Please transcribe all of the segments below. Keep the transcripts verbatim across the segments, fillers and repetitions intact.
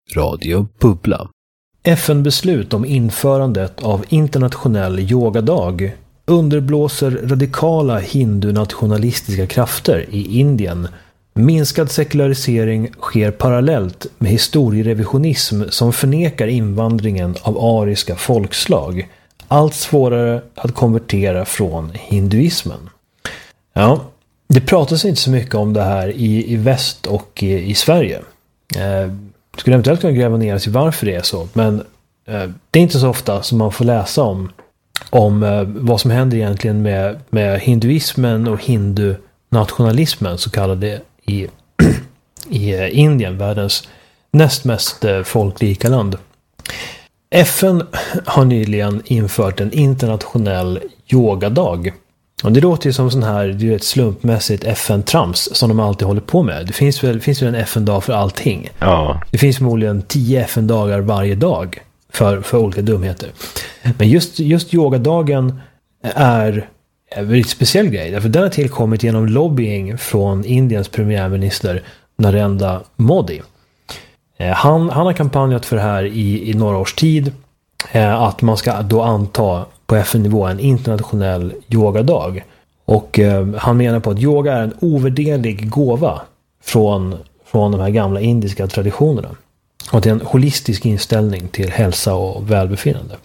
Radio Bubbla. F N-beslut om införandet av internationell yogadag underblåser radikala hindu-nationalistiska krafter i Indien. Minskad sekularisering sker parallellt med historierevisionism som förnekar invandringen av ariska folkslag. Allt svårare att konvertera från hinduismen. Ja, det pratas inte så mycket om det här i, i väst och i, i Sverige. Eh, skulle eventuellt kunna gräva ner sig varför det är så, men eh, det är inte så ofta som man får läsa om, om eh, vad som händer egentligen med, med hinduismen och hindu-nationalismen, så kallade, i, i eh, Indien, världens näst mest eh, folkrika land. F N har nyligen infört en internationell yogadag. Och det låter ju som sån här, det är ett slumpmässigt F N-trams som de alltid håller på med. Det finns väl, finns väl en F N-dag för allting. Ja. Det finns förmodligen tio F N-dagar varje dag för, för olika dumheter. Men just, just yogadagen är en väldigt speciell grej. Därför den har tillkommit genom lobbying från Indiens premiärminister Narendra Modi. Han, han har kampanjat för det här i, i några års tid. Att man ska då anta på F N-nivå en internationell yogadag. Och eh, han menar på att yoga är en ovärderlig gåva från, från de här gamla indiska traditionerna. Och det är en holistisk inställning till hälsa och välbefinnande.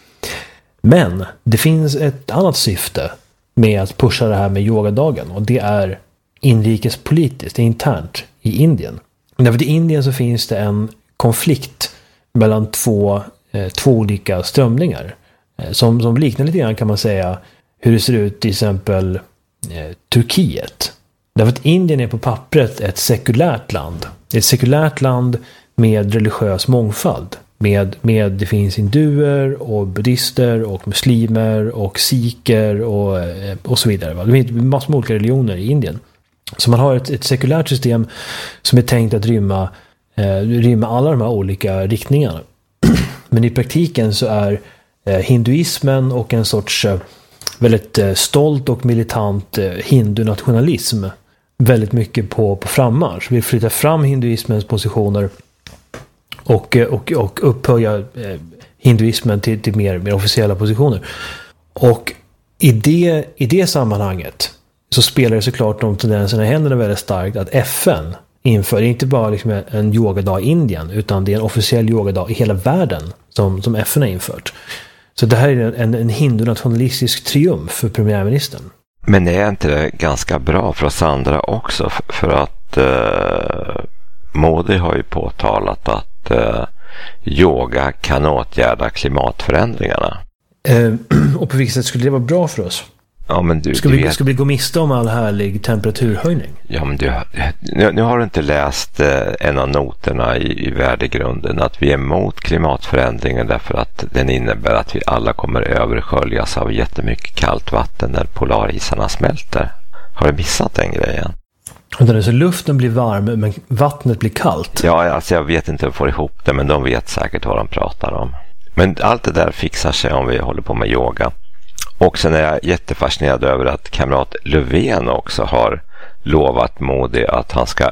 Men det finns ett annat syfte med att pusha det här med yogadagen. Och det är inrikespolitiskt, det är internt i Indien. Därför i Indien så finns det en konflikt mellan två, eh, två olika strömningar. Som, som liknar lite grann, kan man säga, hur det ser ut till exempel eh, Turkiet. Därför att Indien är på pappret ett sekulärt land. Ett sekulärt land med religiös mångfald. Med, med det finns hinduer och buddhister och muslimer och sikher och, eh, och så vidare. Va? Det finns massor med olika religioner i Indien. Så man har ett, ett sekulärt system som är tänkt att rymma, eh, rymma alla de här olika riktningarna. Men i praktiken så är hinduismen och en sorts väldigt stolt och militant hindu-nationalism väldigt mycket på, på frammarsch. Vi flyttar fram hinduismens positioner och, och, och upphöja hinduismen till, till mer, mer officiella positioner. Och i det, i det sammanhanget så spelar det såklart de tendenserna i händerna väldigt starkt att F N inför, det är inte bara liksom en yogadag i Indien, utan det är en officiell yogadag i hela världen som, som F N har infört. Så det här är en, en hindu-nationalistisk triumf för premiärministern. Men är inte det ganska bra för oss andra också? För att eh, Modi har ju påtalat att eh, yoga kan åtgärda klimatförändringarna. Eh, och på vilket sätt skulle det vara bra för oss? Ja, men du, ska, du vi, vet... ska vi gå miste om all härlig temperaturhöjning? Ja, men du, nu, nu har du inte läst eh, en av noterna i, i värdegrunden, att vi är emot klimatförändringen därför att den innebär att vi alla kommer översköljas av jättemycket kallt vatten när polarisarna smälter. Har du missat den grejen? Så luften blir varm men vattnet blir kallt? Ja, alltså jag vet inte hur jag får ihop det, men de vet säkert vad de pratar om. Men allt det där fixar sig om vi håller på med yoga. Och sen är jag jättefascinerad över att kamrat Löfven också har lovat Modi att han ska,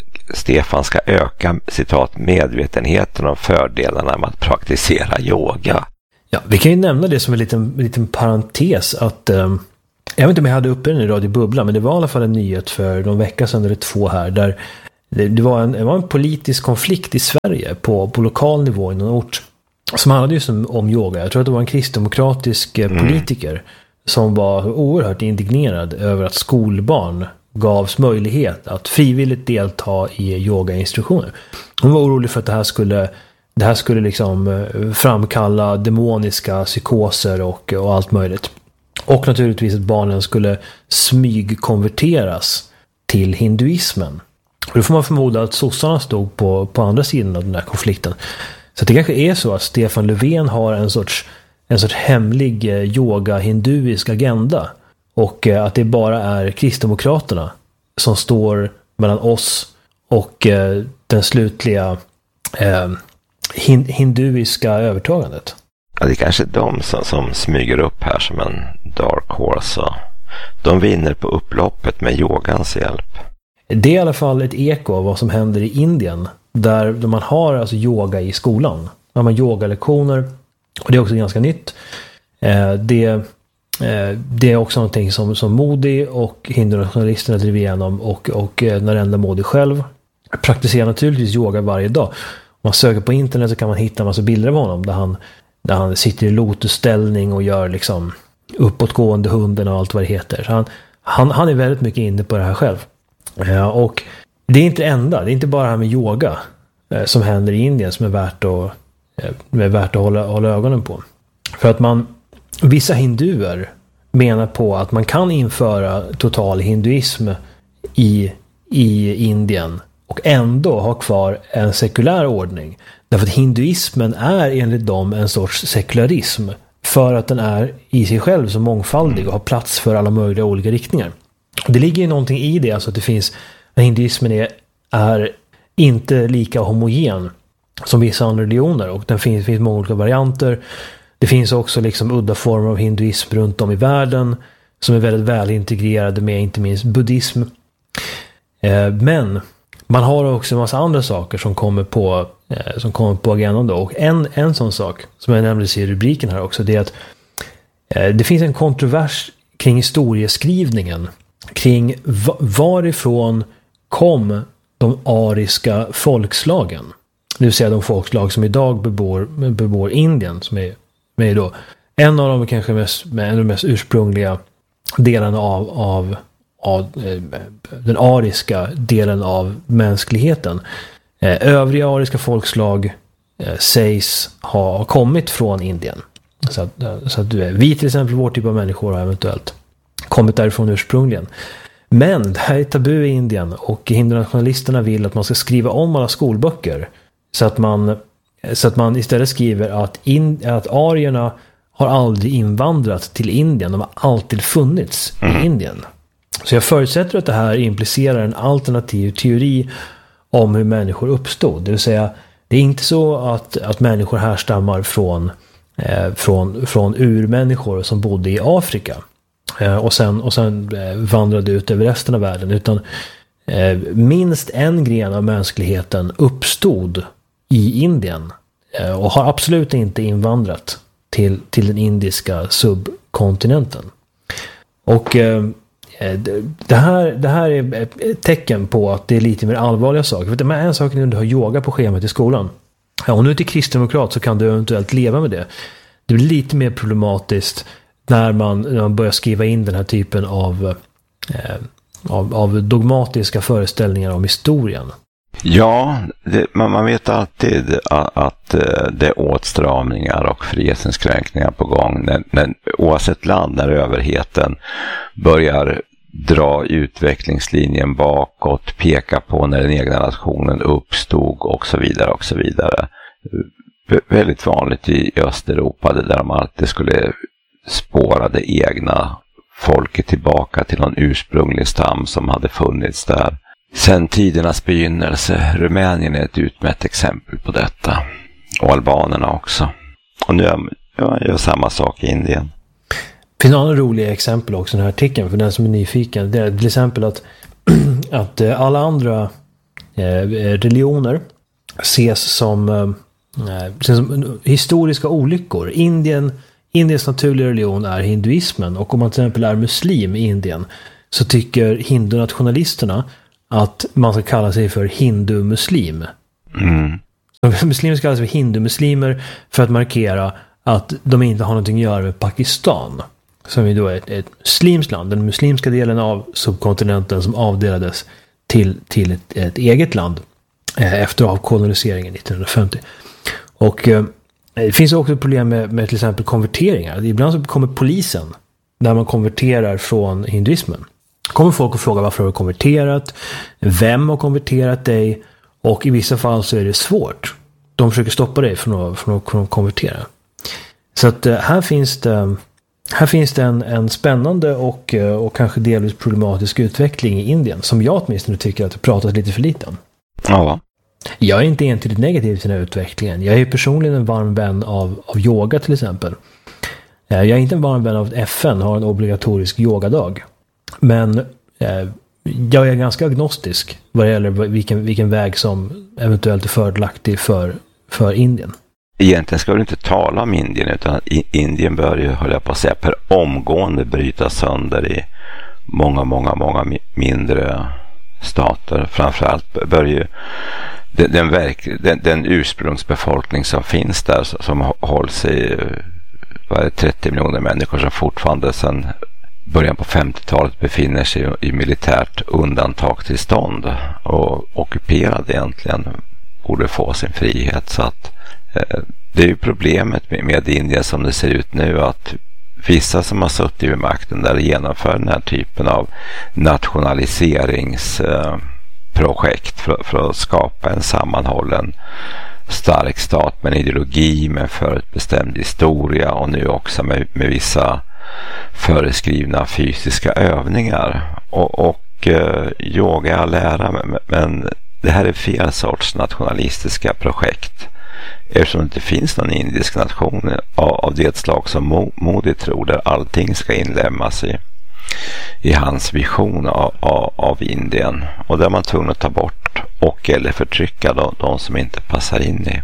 Stefan ska öka, citat, medvetenheten om fördelarna med att praktisera yoga. Ja, vi kan ju nämna det som en liten, en liten parentes att eh, jag vet inte om jag hade uppe den i Radio Bubbla, men det var i alla fall en nyhet för någon vecka sedan eller två här där det, det, var, en, det var en politisk konflikt i Sverige på, på lokal nivå i någon ort som handlade just om, om yoga. Jag tror att det var en kristdemokratisk mm. politiker som var oerhört indignerad över att skolbarn gavs möjlighet att frivilligt delta i yogainstruktioner. Hon var orolig för att det här skulle, det här skulle liksom framkalla demoniska psykoser och, och allt möjligt. Och naturligtvis att barnen skulle smygkonverteras till hinduismen. Och då får man förmoda att sossarna stod på, på andra sidan av den här konflikten. Så det kanske är så att Stefan Löfven har en sorts, en sorts hemlig yoga-hinduisk agenda. Och att det bara är kristdemokraterna som står mellan oss och den slutliga eh, hinduiska övertagandet. Ja, det är kanske de som, som smyger upp här som en dark horse. De vinner på upploppet med yogans hjälp. Det är i alla fall ett eko av vad som händer i Indien där man har alltså yoga i skolan. Där man yogalektioner, och det är också ganska nytt. Eh, det, eh, det är också någonting som, som Modi och hindunationalisterna driver igenom, och, och eh, Narendra Modi själv praktiserar naturligtvis yoga varje dag. Om man söker på internet så kan man hitta en massa bilder av honom där han, där han sitter i lotusställning och gör liksom uppåtgående hunden och allt vad det heter. Så han, han, han är väldigt mycket inne på det här själv. Eh, och det är inte det enda, det är inte bara det här med yoga eh, som händer i Indien som är värt att, eh, är värt att hålla, hålla ögonen på. För att man, vissa hinduer menar på att man kan införa total hinduism i, i Indien och ändå ha kvar en sekulär ordning. Därför att hinduismen är enligt dem en sorts sekularism, för att den är i sig själv så mångfaldig och har plats för alla möjliga olika riktningar. Det ligger ju någonting i det, alltså att det finns, att hinduismen är, är inte lika homogen som vissa andra religioner, och det finns, finns många olika varianter. Det finns också liksom udda former av hinduism runt om i världen som är väldigt väl integrerade med inte minst buddhism. Eh, men man har också en massa andra saker som kommer på, eh, som kommer på agendan då. Och en, en sån sak som jag nämnde i rubriken här också, det är att eh, det finns en kontrovers kring historieskrivningen, kring va- varifrån kom de ariska folkslagen. Det vill säga de folkslag som idag bebor, bebor Indien, som är, är då en av de kanske mest, med de mest ursprungliga delarna av, av, av eh, den ariska delen av mänskligheten. Eh, övriga ariska folkslag eh, sägs ha kommit från Indien. Så att, så att du är, vi till exempel, vår typ av människor har eventuellt kommit därifrån ursprungligen. Men det här är tabu i Indien, och hindunationalisterna vill att man ska skriva om alla skolböcker så att man, så att man istället skriver att, in, att arierna har aldrig invandrat till Indien, de har alltid funnits i Indien. Så jag förutsätter att det här implicerar en alternativ teori om hur människor uppstod. Det vill säga, det är inte så att, att människor härstammar från, eh, från, från urmänniskor som bodde i Afrika eh, och sen, och sen eh, vandrade ut över resten av världen, utan eh, minst en gren av mänskligheten uppstod i Indien eh, och har absolut inte invandrat till, till den indiska subkontinenten. Och eh, det, här, det här är ett tecken på att det är lite mer allvarliga saker. För det är en sak när du har yoga på schemat i skolan. Ja, om du inte är kristdemokrat så kan du eventuellt leva med det. Det blir lite mer problematiskt när man, när man börjar skriva in den här typen av, eh, av, av dogmatiska föreställningar om historien. Ja, det, man, man vet alltid att, att det är åtstramningar och frihetsinskränkningar på gång. När, när, oavsett land, när överheten börjar dra utvecklingslinjen bakåt, peka på när den egna nationen uppstod och så vidare och så vidare. Väldigt vanligt i Östeuropa, där de alltid skulle spåra det egna folket tillbaka till någon ursprunglig stam som hade funnits där sen tidernas begynnelse. Rumänien är ett utmätt exempel på detta. Och albanerna också. Och nu gör jag gör samma sak i Indien. Det finns några roliga exempel också i den här artikeln för den som är nyfiken. Det är till exempel att, att alla andra eh, religioner ses som, eh, ses som historiska olyckor. Indien, Indiens naturliga religion är hinduismen, och om man till exempel är muslim i Indien så tycker hindunationalisterna att man ska kalla sig för hindu-muslim. Mm. Muslimer ska kallas för hindu-muslimer för att markera att de inte har någonting att göra med Pakistan, som är då ett, ett muslimskt land, den muslimska delen av subkontinenten som avdelades till, till ett, ett eget land eh, efter avkoloniseringen nittonhundrafemtio. Och eh, det finns också problem med, med till exempel konverteringar. Ibland så kommer polisen när man konverterar från hinduismen. Kommer folk och frågar varför har du konverterat, vem har konverterat dig, och i vissa fall så är det svårt. De försöker stoppa dig från att, från att, från att konvertera. Så att här finns det, här finns det en, en spännande och, och kanske delvis problematisk utveckling i Indien som jag åtminstone tycker att det pratas lite för lite om. Ja. Jag är inte entydigt negativ till den här utvecklingen. Jag är personligen en varm vän av, av yoga till exempel. Jag är inte en varm vän av att F N har en obligatorisk yogadag. Men eh, jag är ganska agnostisk vad det gäller vilken, vilken väg som eventuellt är fördelaktig för, för Indien. Egentligen ska du inte tala om Indien, utan Indien bör ju, höll jag på att säga, per omgående bryta sönder i många, många, många mindre stater. Framförallt bör ju den, den, verk, den, den ursprungsbefolkning som finns där, som hålls i vad är det, trettio miljoner människor som fortfarande sedan början på femtiotalet befinner sig i militärt undantagstillstånd och ockuperade egentligen, borde få sin frihet. Så att eh, det är ju problemet med, med Indien som det ser ut nu, att vissa som har suttit vid makten där genomför den här typen av nationaliseringsprojekt eh, för, för att skapa en sammanhållen stark stat med en ideologi, med förutbestämd historia och nu också med, med vissa föreskrivna fysiska övningar. Och, och eh, yoga är lära, men, men det här är fel sorts nationalistiska projekt. Eftersom det inte finns någon indisk nation av, av det slag som Modi tror, där allting ska inlämnas i, i hans vision av, av, av Indien. Och där man tvungen att ta bort och eller förtrycka de, de som inte passar in i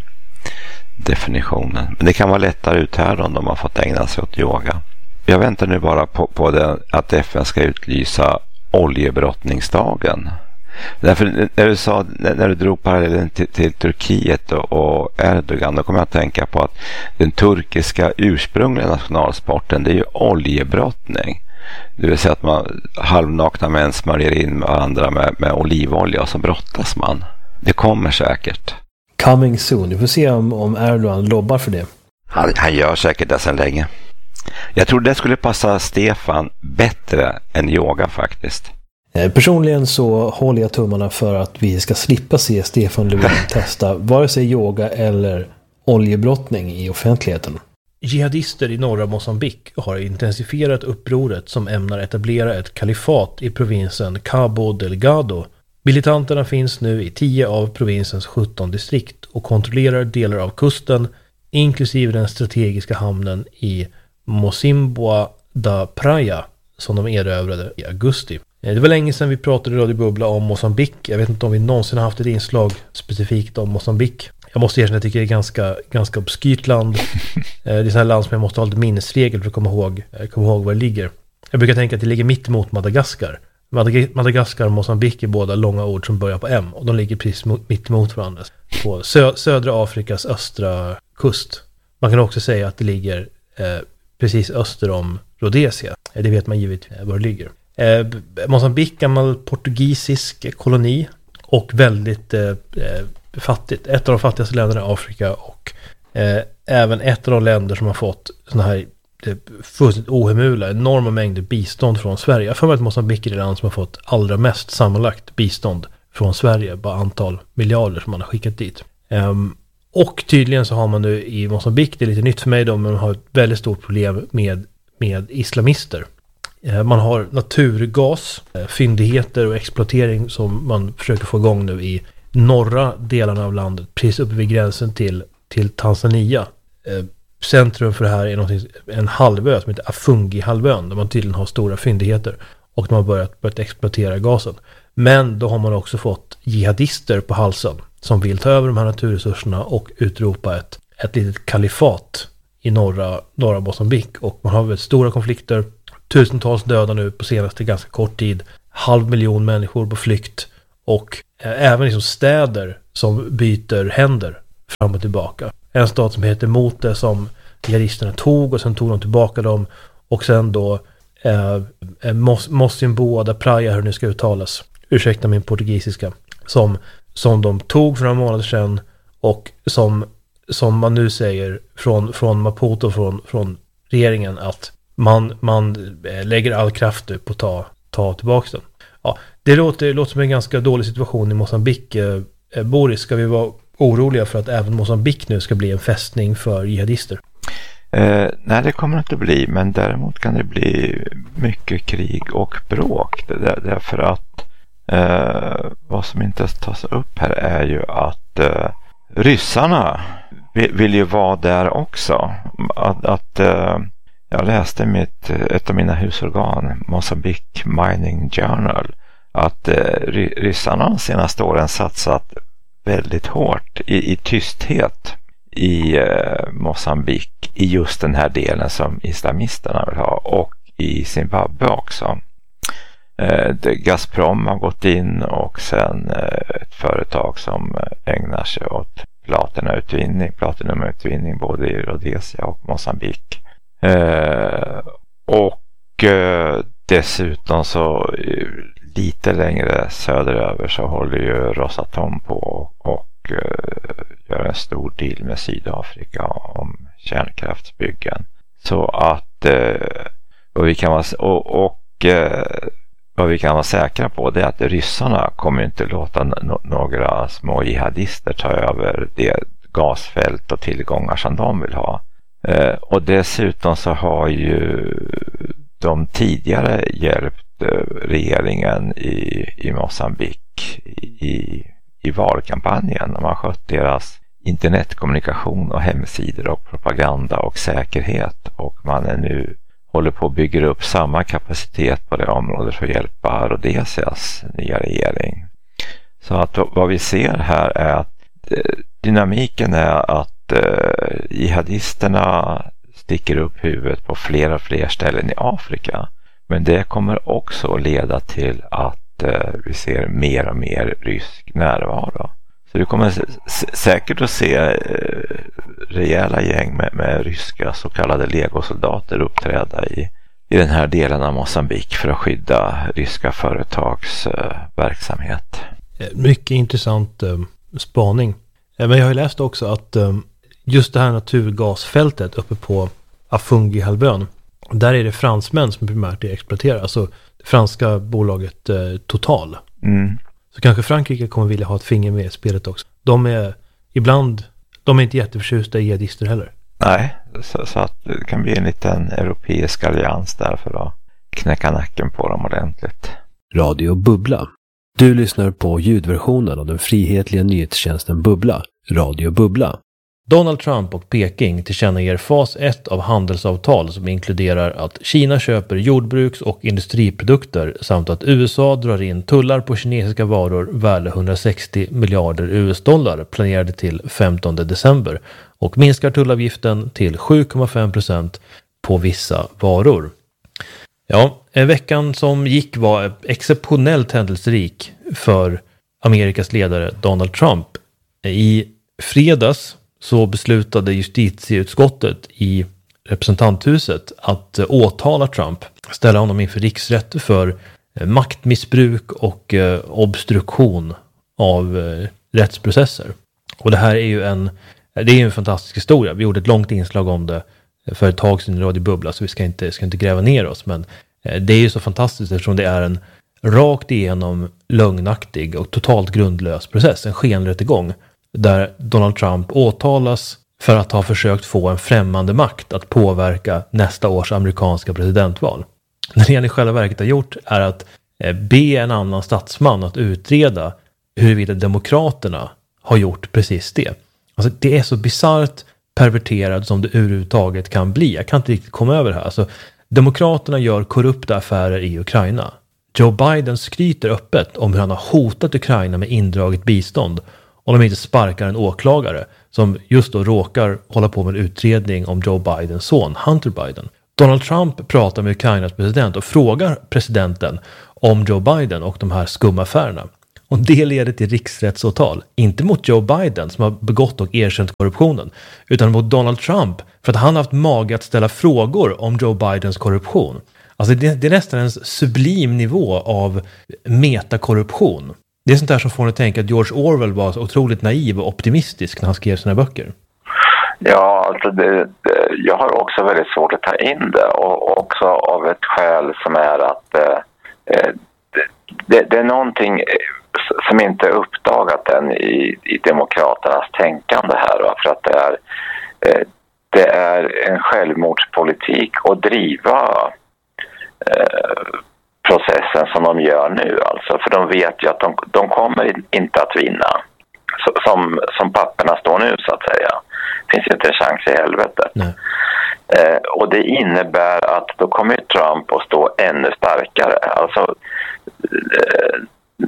definitionen. Men det kan vara lättare ut här om de har fått ägna sig åt yoga. Jag väntar nu bara på, på det, att F N ska utlysa oljebrottningsdagen. Därför när du, sa, när du drog parallellen till, till Turkiet och, och Erdogan, då kommer jag att tänka på att den turkiska ursprungliga nationalsporten, det är ju oljebrottning. Det vill säga att man halvnakna män smörjer in varandra med, med olivolja och så brottas man. Det kommer säkert. Coming soon. Vi får se om, om Erdogan lobbar för det. Han, han gör säkert det sedan länge. Jag tror det skulle passa Stefan bättre än yoga faktiskt. Personligen så håller jag tummarna för att vi ska slippa se Stefan Löfven testa vare sig yoga eller oljebrottning i offentligheten. Jihadister i norra Mosambik har intensifierat upproret som ämnar etablera ett kalifat i provinsen Cabo Delgado. Militanterna finns nu i tio av provinsens sjutton distrikt och kontrollerar delar av kusten, inklusive den strategiska hamnen i Mocimboa da Praia som de erövrade i augusti. Det var länge sedan vi pratade i Radio Bubbla om Mosambik. Jag vet inte om vi någonsin har haft ett inslag specifikt om Mosambik. Jag måste erkänna att jag tycker det är ganska, ganska obskyrt land. Det är ett sådant land som jag måste ha lite minnesregel för att komma ihåg, komma ihåg var det ligger. Jag brukar tänka att det ligger mitt emot Madagaskar. Madagaskar och Mosambik är båda långa ord som börjar på M. Och de ligger precis mitt emot varandra. På sö- södra Afrikas östra kust. Man kan också säga att det ligger eh, precis öster om Rhodesia. Det vet man givetvis var det ligger. Eh, Mosambik, gammal portugisisk koloni och väldigt eh, fattigt. Ett av de fattigaste länderna i Afrika och eh, även ett av de länder som har fått såna här eh, fullständigt ohemula, enorma mängder bistånd från Sverige. Jag får med att Mosambik är det land som har fått allra mest sammanlagt bistånd från Sverige, bara antal miljarder som man har skickat dit. Eh, och tydligen så har man nu i Mosambik, det är lite nytt för mig då, men man har ett väldigt stort problem med, med islamister. Man har naturgas, fyndigheter och exploatering som man försöker få igång nu i norra delarna av landet, precis uppe vid gränsen till, till Tanzania. Centrum för det här är någonting, en halvö som heter Afungi-halvön, där man tydligen har stora fyndigheter och de har börjat, börjat exploatera gasen. Men då har man också fått jihadister på halsen som vill ta över de här naturresurserna och utropa ett, ett litet kalifat i norra, norra Mosambik. Och man har väldigt stora konflikter. Tusentals döda nu på senaste ganska kort tid. Halv miljon människor på flykt. Och eh, även liksom städer som byter händer fram och tillbaka. En stad som heter Mote som jihadisterna tog och sen tog de tillbaka dem. Och sen då eh, Mos- Mocimboa da Praia, hur det nu ska uttalas. Ursäkta min portugisiska. Som, som de tog för några månader sedan och som, som man nu säger från, från Maputo, från, från regeringen att Man, man lägger all kraft på att ta, ta tillbaka den. Ja, det låter, låter som en ganska dålig situation i Mosambik. Eh, Boris, ska vi vara oroliga för att även Mosambik nu ska bli en fästning för jihadister? Eh, nej, det kommer det inte bli. Men däremot kan det bli mycket krig och bråk. Det, därför att eh, vad som inte tas upp här är ju att eh, ryssarna vill, vill ju vara där också. Att... att eh, Jag läste mitt, ett av mina husorgan, Mozambique Mining Journal, att eh, ryssarna de senaste åren satsat väldigt hårt i, i tysthet i eh, Mosambik i just den här delen som islamisterna vill ha, och i Zimbabwe också. Eh, Gazprom har gått in, och sen eh, ett företag som ägnar sig åt platinautvinning, platinumutvinning både i Rhodesia och Mosambik. Eh, och eh, dessutom så lite längre söderöver så håller ju Rosatom på och uh, gör en stor deal med Sydafrika om kärnkraftsbyggen. Så att uh, och vi kan vara, och, och uh, vad vi kan vara säkra på, det är att ryssarna kommer inte låta no- några små jihadister ta över det gasfält och tillgångar som de vill ha. Uh, och dessutom så har ju de tidigare hjälpt regeringen i, i Mosambik i, i valkampanjen. De har skött deras internetkommunikation och hemsidor och propaganda och säkerhet, och man är nu håller på att bygga upp samma kapacitet på det området för att hjälpa Rhodesias nya regering. Så att vad vi ser här är att dynamiken är att eh, jihadisterna sticker upp huvudet på fler och fler ställen i Afrika. Men det kommer också att leda till att eh, vi ser mer och mer rysk närvaro. Så du kommer s- säkert att se eh, rejäla gäng med, med ryska så kallade legosoldater uppträda i, i den här delen av Mosambik för att skydda ryska företags eh, verksamhet. Mycket intressant eh, spaning. Eh, men jag har ju läst också att eh, just det här naturgasfältet uppe på Afungi-halvön, där är det fransmän som primärt är exploaterar, alltså det franska bolaget eh, Total. Mm. Så kanske Frankrike kommer vilja ha ett finger med i spelet också. De är ibland, de är inte jätteförtjusta i jihadister heller. Nej, så, så att det kan bli en liten europeisk allians där för att knäcka nacken på dem ordentligt. Radio Bubbla. Du lyssnar på ljudversionen av den frihetliga nyhetstjänsten Bubbla, Radio Bubbla. Donald Trump och Peking tillkännager fas ett av handelsavtal som inkluderar att Kina köper jordbruks- och industriprodukter samt att U S A drar in tullar på kinesiska varor värda hundrasextio miljarder U S-dollar planerade till femtonde december och minskar tullavgiften till sju komma fem procent på vissa varor. Ja, veckan som gick var exceptionellt händelserik för Amerikas ledare Donald Trump. I fredags så beslutade justitieutskottet i representanthuset att åtala Trump, ställa honom inför riksrätt för maktmissbruk och obstruktion av rättsprocesser. Och det här är ju en, det är en fantastisk historia. Vi gjorde ett långt inslag om det för ett tag sedan i Radio Bubbla, så vi ska inte, ska inte gräva ner oss. Men det är ju så fantastiskt eftersom det är en rakt igenom lögnaktig och totalt grundlös process, en skenrättegång, där Donald Trump åtalas för att ha försökt få en främmande makt att påverka nästa års amerikanska presidentval. Det han i själva verket har gjort är att be en annan statsman att utreda huruvida demokraterna har gjort precis det. Alltså det är så bizarrt perverterad som det överhuvudtaget kan bli. Jag kan inte riktigt komma över det här. Alltså, demokraterna gör korrupta affärer i Ukraina. Joe Biden skryter öppet om hur han har hotat Ukraina med indraget bistånd om de inte sparkar en åklagare som just då råkar hålla på med en utredning om Joe Bidens son, Hunter Biden. Donald Trump pratar med Ukrainas president och frågar presidenten om Joe Biden och de här skumaffärerna. Och det leder till riksrättsåtal. Inte mot Joe Biden som har begått och erkänt korruptionen, utan mot Donald Trump för att han har haft mage att ställa frågor om Joe Bidens korruption. Alltså det, det är nästan en sublim nivå av metakorruption. Det är sånt där som får en att tänka att George Orwell var så otroligt naiv och optimistisk när han skrev sina böcker. Ja, alltså det, det, jag har också väldigt svårt att ta in det, och också av ett skäl som är att eh, det, det, det är någonting som inte är uppdagat än i, i demokraternas tänkande här, va? För att det är, eh, det är en självmordspolitik att driva eh, processen som de gör nu, alltså, för de vet ju att de, de kommer inte att vinna. Så, som, som papperna står nu, så att säga. Det finns ju inte en chans i helvetet. Eh, och det innebär att då kommer Trump att stå ännu starkare. Alltså, eh,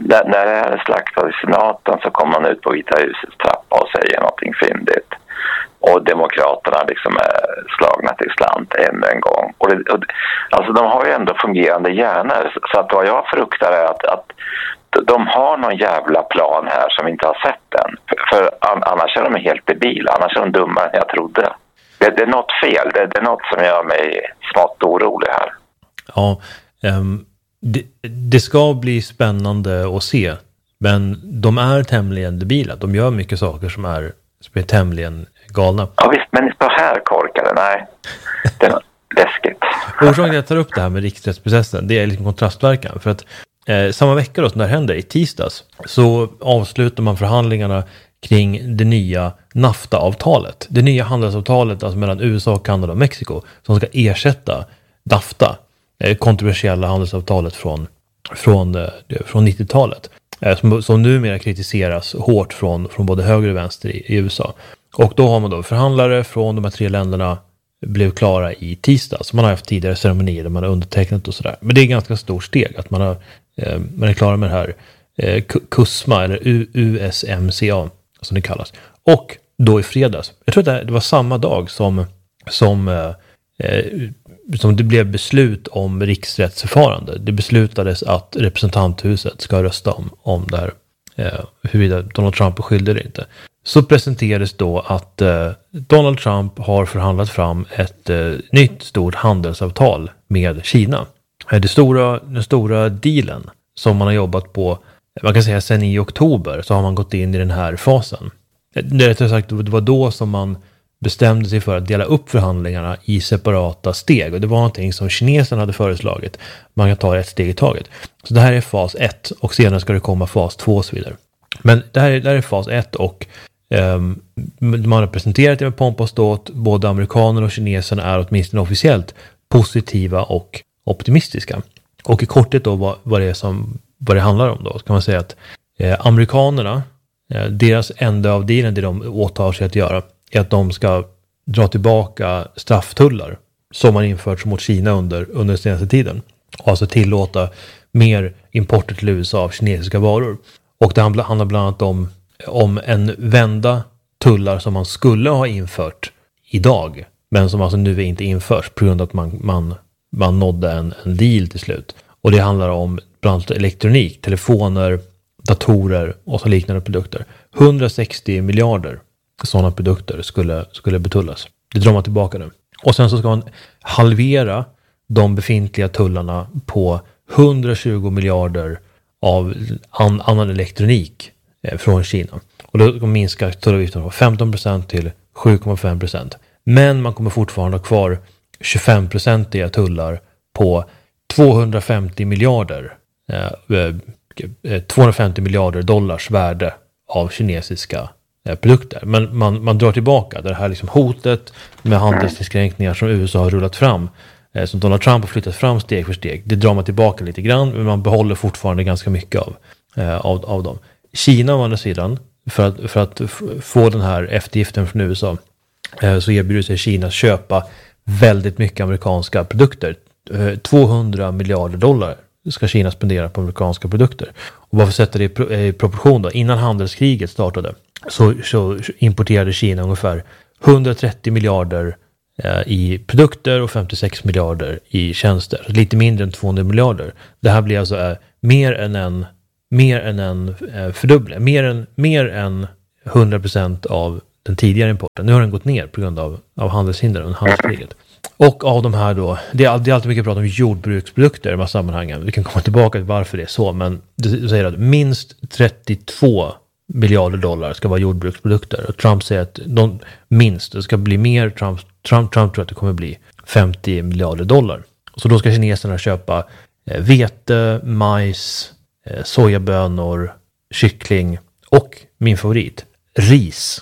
när, när det här är slaktat i senaten så kommer man ut på Vita husets trappa och säger någonting fyndigt. Och demokraterna liksom är slagna till slant ännu en gång. Och det, och, alltså de har ju ändå fungerande hjärnor. Så att vad jag fruktar är att, att de har någon jävla plan här som vi inte har sett än. För, för annars är de helt debila. Annars är de dummare än jag trodde. Det, det är något fel. Det, det är något som gör mig smått orolig här. Ja, um, det, det ska bli spännande att se. Men de är tämligen debila. De gör mycket saker som är, som är tämligen galna. Ja visst, men så här korkade, nej. Det är läskigt. Orsaken till att jag tar upp det här med riksrättsprocessen, det är liksom kontrastverkan. För att eh, samma vecka då som det här händer, i tisdags, så avslutar man förhandlingarna kring det nya NAFTA-avtalet. Det nya handelsavtalet alltså mellan U S A, Kanada och Mexiko som ska ersätta NAFTA, eh, kontroversiella handelsavtalet från, från, eh, från nittiotalet. Eh, som, som numera kritiseras hårt från, från både höger och vänster i, i U S A. Och då har man då förhandlare från de här tre länderna blev klara i tisdag. Så man har haft tidigare ceremonier där man har undertecknat och sådär. Men det är ett ganska stort steg att man, har, eh, man är klara med det här eh, KUSMA eller U S M C A som det kallas. Och då i fredags, jag tror att det var samma dag som, som, eh, som det blev beslut om riksrättsförfarande. Det beslutades att representanthuset ska rösta om, om det här, eh, huruvida Donald Trump är skyldig eller inte. Så presenterades då att eh, Donald Trump har förhandlat fram ett eh, nytt stort handelsavtal med Kina. Det stora, den stora dealen som man har jobbat på, man kan säga sedan i oktober, så har man gått in i den här fasen. Det, rättare sagt, det var då som man bestämde sig för att dela upp förhandlingarna i separata steg. Och det var någonting som kineserna hade föreslagit. Man kan ta ett steg i taget. Så det här är fas ett och senare ska det komma fas två och så vidare. Men det här är, det här är fas ett och um, man har presenterat det med pompa och ståt. Både amerikaner och kineserna är åtminstone officiellt positiva och optimistiska. Och i korthet då vad, vad, det, är som, vad det handlar om då, så kan man säga att eh, amerikanerna, eh, deras enda av dealen, det de åtar sig att göra, är att de ska dra tillbaka strafftullar som man infört mot Kina under, under den senaste tiden. Och alltså tillåta mer importer till U S A av kinesiska varor. Och det handlar bland annat om, om en vända tullar som man skulle ha infört idag. Men som alltså nu inte införs på grund av att man, man, man nådde en, en deal till slut. Och det handlar om bland annat elektronik, telefoner, datorer och så liknande produkter. hundrasextio miljarder sådana produkter skulle, skulle betullas. Det drar man tillbaka nu. Och sen så ska man halvera de befintliga tullarna på hundratjugo miljarder av an, annan elektronik eh, från Kina. Och då minskar tullavgiften från femton procent till sju komma fem procent. Men man kommer fortfarande ha kvar tjugofem procent i tullar på tvåhundrafemtio miljarder eh, eh, tvåhundrafemtio miljarder dollars värde av kinesiska eh, produkter. Men man, man drar tillbaka det här liksom hotet med handelsinskränkningar som U S A har rullat fram, eh, som Donald Trump har flyttat fram steg för steg. Det drar man tillbaka lite grann, men man behåller fortfarande ganska mycket av, eh, av, av dem. Kina å andra sidan, för att, för att f- få den här eftergiften från U S A, eh, så erbjuder sig Kina att köpa väldigt mycket amerikanska produkter. Eh, tvåhundra miljarder dollar ska Kina spendera på amerikanska produkter. Och varför sätter det i, pro- i proportion då? Innan handelskriget startade så, så importerade Kina ungefär hundratrettio miljarder eh, i produkter och femtiosex miljarder i tjänster. Lite mindre än tvåhundra miljarder. Det här blir alltså eh, mer än en mer än en eh, fördubbling. Mer än, mer än hundra procent av den tidigare importen. Nu har den gått ner på grund av, av handelshinder och handelskriget. Och av de här då, det är, det är alltid mycket prat om jordbruksprodukter i de här sammanhangen. Vi kan komma tillbaka till varför det är så, men det säger att minst trettiotvå miljarder dollar ska vara jordbruksprodukter. Och Trump säger att de, minst, det ska bli mer, Trump, Trump, Trump tror att det kommer bli femtio miljarder dollar. Så då ska kineserna köpa eh, vete, majs, eh, sojabönor, kyckling och min favorit, ris.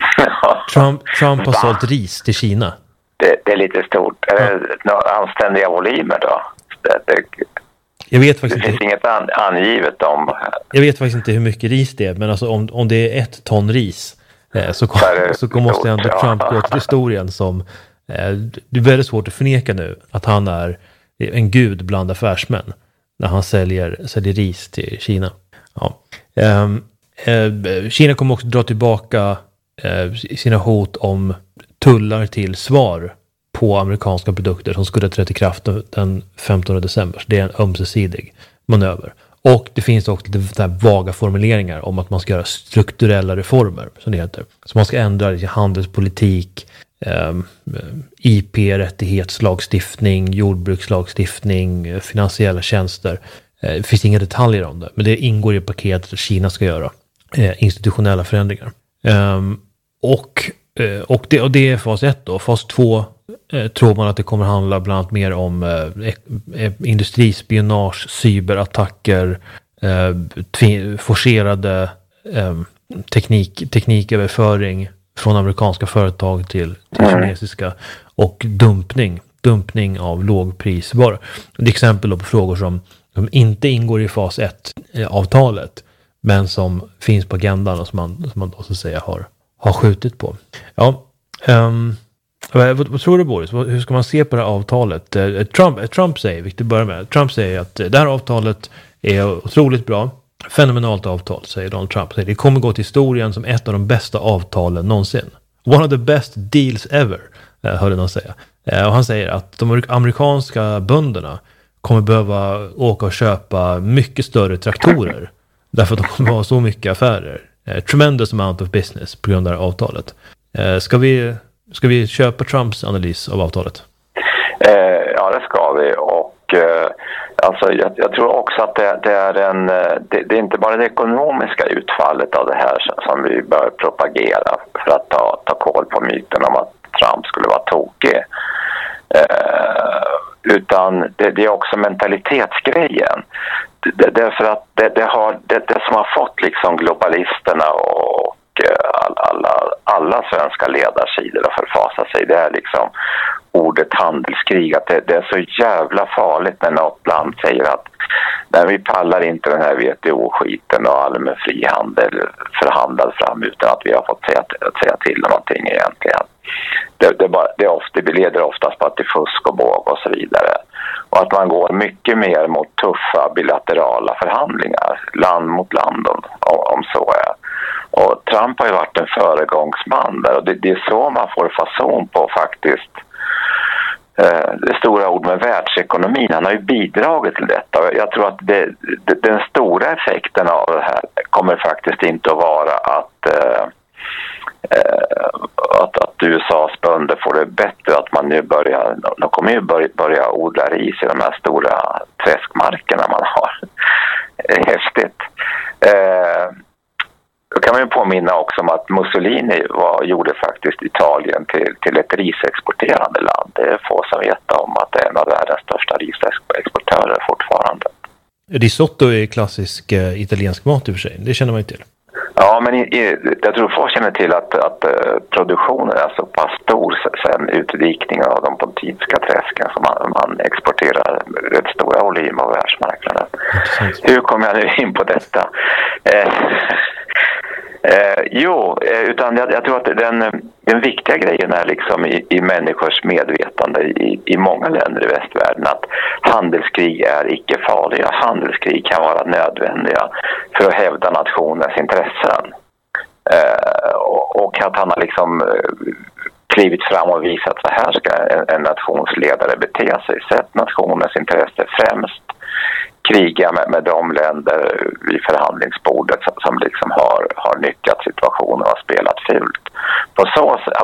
Trump, Trump har sålt ris till Kina. Det, det är lite stort. Är det några anständiga volymer då? Det, det, jag vet faktiskt det finns inte. inget an, angivet om... Jag vet faktiskt inte hur mycket ris det är, men alltså om, om det är ett ton ris eh, så, kom, så kom, måste ändå Trump gå till historien som... Eh, det är väldigt svårt att förneka nu att han är en gud bland affärsmän när han säljer, säljer ris till Kina. Ja. Um, uh, Kina kommer också dra tillbaka uh, sina hot om tullar till svar på amerikanska produkter som skulle ha trätt i kraft den femtonde december. Så det är en ömsesidig manöver. Och det finns också lite där vaga formuleringar om att man ska göra strukturella reformer, som det heter. Så man ska ändra i handelspolitik, um, I P-rättighetslagstiftning, jordbrukslagstiftning, finansiella tjänster. Det finns inga detaljer om det, men det ingår i paketet att Kina ska göra eh, institutionella förändringar. Um, och, eh, och, det, och det är fas ett då. Fas två eh, tror man att det kommer handla bland annat mer om eh, eh, industrispionage, cyberattacker, eh, tv- forcerade eh, teknik, tekniköverföring från amerikanska företag till, till kinesiska och dumpning, dumpning av lågprisvaror. Ett exempel då på frågor som som inte ingår i fas ett-avtalet, men som finns på agendan och som man, som man då så att säga har, har skjutit på. Ja, um, vad, vad tror du, Boris? Hur ska man se på det här avtalet? Uh, Trump, Trump säger, vilket börjar med, Trump säger att det här avtalet är otroligt bra. Fenomenalt avtal, säger Donald Trump. Det kommer gå till historien som ett av de bästa avtalen någonsin. One of the best deals ever, uh, hörde någon säga. Uh, och han säger att de amerikanska bönderna kommer behöva åka och köpa mycket större traktorer. Därför att de kommer ha så mycket affärer. Eh, tremendous amount of business på grund av avtalet. Eh, ska, vi, ska vi köpa Trumps analys av avtalet? Eh, ja, det ska vi. Och eh, alltså, jag, jag tror också att det, det är en... Det, det är inte bara det ekonomiska utfallet av det här som vi bör propagera för att ta, ta koll på myten om att Trump skulle vara tokig. Eh, utan det, det är också mentalitetsgrejen. Det, därför att det, det, har, det, det som har fått liksom globalisterna och all, alla, alla svenska ledarsidor att förfasa sig, det är liksom ordet handelskrig. Att det, det är så jävla farligt när något land säger att nej, vi pallar inte den här W T O-skiten och allmän frihandel förhandlad fram utan att vi har fått säga, att säga till någonting egentligen. Det, det, bara, det, ofta, det leder oftast på att det är fusk och båg och så vidare. Och att man går mycket mer mot tuffa bilaterala förhandlingar, land mot land om, om så är. Och Trump har ju varit en föregångsman där och det, det är så man får fason på faktiskt eh, det stora ord med världsekonomin. Han har ju bidragit till detta. Jag tror att det, det, den stora effekten av det här kommer faktiskt inte att vara att eh, Att, att U S A:s bönder får det bättre, att man nu börjar, de kommer ju börja, börja odla ris i de här stora träskmarkerna man har. Häftigt. Eh, då kan man ju påminna också om att Mussolini var, gjorde faktiskt Italien till, till ett risexporterande land. Det är få som vet om att det är en av världens största risexportörer fortfarande. Risotto är klassisk eh, italiensk mat i och för sig, det känner man ju till. Ja, men i, i, jag tror folk känner till att, att uh, produktionen är så pass stor sen utdikningen av de pontifiska träsken som man, man exporterar rätt stora volym av världsmarknaden. Hur kommer jag nu in på detta? Eh, eh, jo, utan jag, jag tror att den, den viktiga grejen är liksom i, i människors medvetande i, i många länder i västvärlden att handelskrig är icke farliga. Handelskrig kan vara nödvändiga för att hävda nationens intressen. Eh, och, och att han har liksom eh, klivit fram och visat så här ska en, en nationsledare bete sig. Sätt nationens intresse främst. Kriga med, med de länder vid förhandlingsbordet som, som liksom har, har nyttjat situationen och spelat fult. På så,